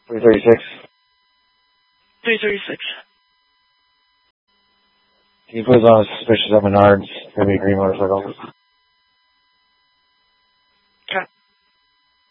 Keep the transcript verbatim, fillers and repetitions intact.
three thirty-six. three thirty-six. Can you put us on a suspicious at Menards? Maybe a green motorcycle.